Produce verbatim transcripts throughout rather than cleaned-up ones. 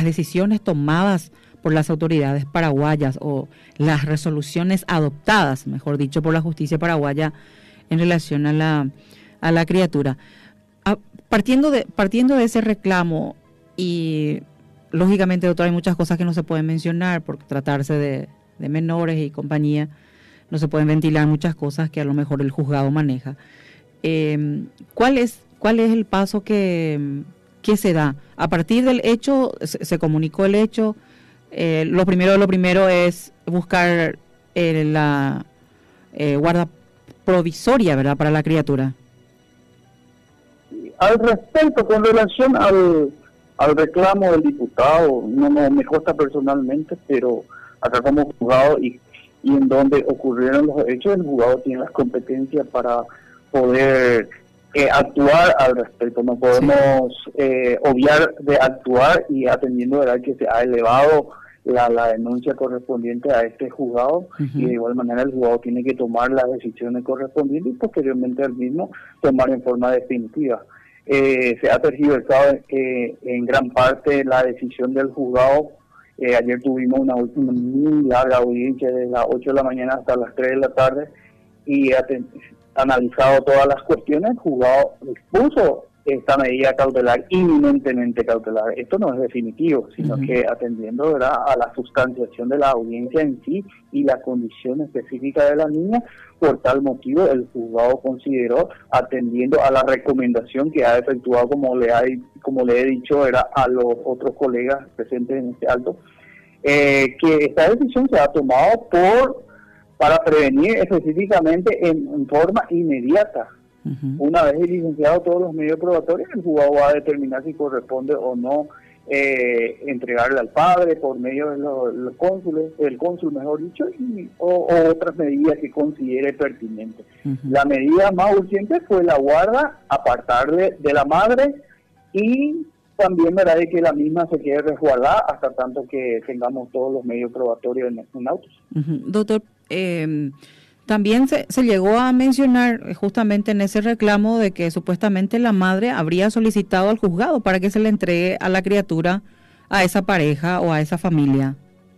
decisiones tomadas por las autoridades paraguayas o las resoluciones adoptadas, mejor dicho, por la justicia paraguaya en relación a la a la criatura. A, partiendo de partiendo de ese reclamo, y lógicamente, doctor, hay muchas cosas que no se pueden mencionar por tratarse de, de menores y compañía, no se pueden ventilar muchas cosas que a lo mejor el juzgado maneja. Eh, ¿cuál es cuál es el paso que, que se da? A partir del hecho, se, se comunicó el hecho. Eh, lo primero lo primero es buscar eh, la eh, guarda provisoria, ¿verdad?, para la criatura. Al respecto, con relación al, al reclamo del diputado, no, no me consta personalmente, pero acá como juzgado y, y en donde ocurrieron los hechos, el juzgado tiene las competencias para poder eh, actuar al respecto. No podemos sí. eh, obviar de actuar, y atendiendo a que se ha elevado la, la denuncia correspondiente a este juzgado, uh-huh. y de igual manera el juzgado tiene que tomar las decisiones correspondientes y posteriormente al mismo tomar en forma definitiva. Eh, se ha tergiversado eh, en gran parte la decisión del juzgado. Eh, ayer tuvimos una última muy larga audiencia desde las ocho de la mañana hasta las tres de la tarde, y ha analizado todas las cuestiones. El juzgado expuso esta medida cautelar, inminentemente cautelar. Esto no es definitivo, sino uh-huh. que atendiendo, ¿verdad?, a la sustanciación de la audiencia en sí y la condición específica de la niña. Por tal motivo, el juzgado consideró, atendiendo a la recomendación que ha efectuado, como le, ha, como le he dicho, era a los otros colegas presentes en este acto, eh, que esta decisión se ha tomado por para prevenir específicamente en, en forma inmediata. Uh-huh. Una vez diligenciado todos los medios probatorios, el juzgado va a determinar si corresponde o no eh, entregarle al padre por medio de los, los cónsules, el cónsul mejor dicho, y, o, o otras medidas que considere pertinentes. Uh-huh. La medida más urgente fue la guarda, apartarle de la madre, y también, ¿verdad?, de que la misma se quede resguardada hasta tanto que tengamos todos los medios probatorios en, en autos. Uh-huh. Doctor, eh... también se, se llegó a mencionar justamente en ese reclamo de que supuestamente la madre habría solicitado al juzgado para que se le entregue a la criatura a esa pareja o a esa familia.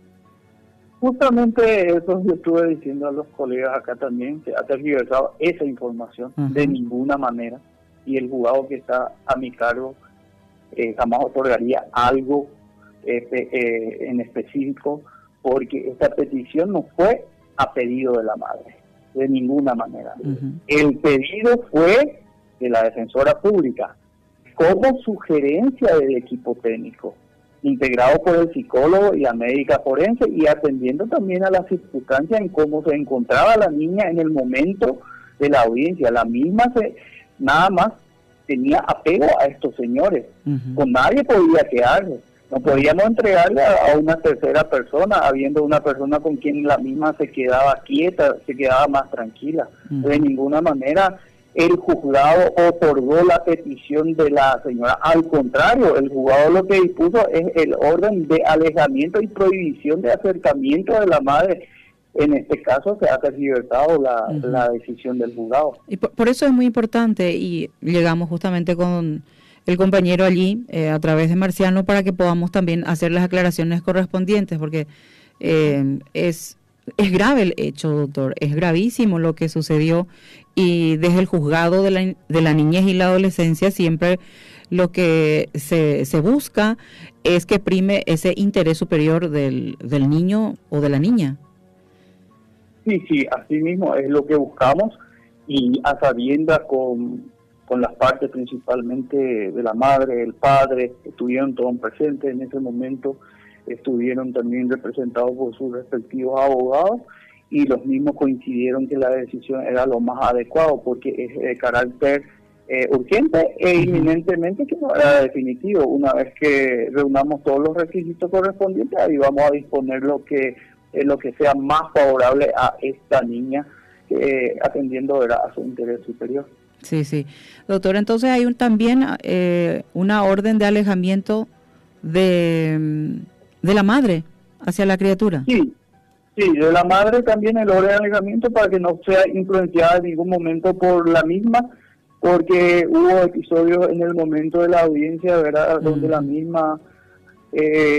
Justamente eso yo estuve diciendo a los colegas acá también, que ha tergiversado esa información. Uh-huh. De ninguna manera, y el juzgado que está a mi cargo eh, jamás otorgaría algo eh, eh, en específico, porque esta petición no fue a pedido de la madre, de ninguna manera. Uh-huh. El pedido fue de la defensora pública, como sugerencia del equipo técnico, integrado por el psicólogo y la médica forense, y atendiendo también a las circunstancias en cómo se encontraba la niña en el momento de la audiencia. La misma se, nada más tenía apego a estos señores, uh-huh. con nadie podía quedarse. No podíamos entregarle a, a una tercera persona, habiendo una persona con quien la misma se quedaba quieta, se quedaba más tranquila. Uh-huh. De ninguna manera el juzgado otorgó la petición de la señora. Al contrario, el juzgado lo que dispuso es el orden de alejamiento y prohibición de acercamiento de la madre. En este caso se ha tergiversado la, uh-huh. la decisión del juzgado. Y por, por eso es muy importante, y llegamos justamente con el compañero allí eh, a través de Marciano para que podamos también hacer las aclaraciones correspondientes, porque eh, es es grave el hecho, doctor, es gravísimo lo que sucedió, y desde el juzgado de la, de la niñez y la adolescencia siempre lo que se, se busca es que prime ese interés superior del, del niño o de la niña. Sí, sí, así mismo es lo que buscamos, y a sabiendas con con las partes principalmente de la madre, el padre, estuvieron todos presentes en ese momento, estuvieron también representados por sus respectivos abogados, y los mismos coincidieron que la decisión era lo más adecuado, porque es de carácter eh, urgente e inminentemente que no era definitivo. Una vez que reunamos todos los requisitos correspondientes, ahí vamos a disponer lo que, eh, lo que sea más favorable a esta niña, eh, atendiendo ¿verdad?, a su interés superior. Sí, sí. Doctor, entonces hay un, también eh, una orden de alejamiento de, de la madre hacia la criatura. Sí, sí, de la madre también el orden de alejamiento para que no sea influenciada en ningún momento por la misma, porque hubo episodios en el momento de la audiencia, ¿verdad?, donde mm. la misma... Eh,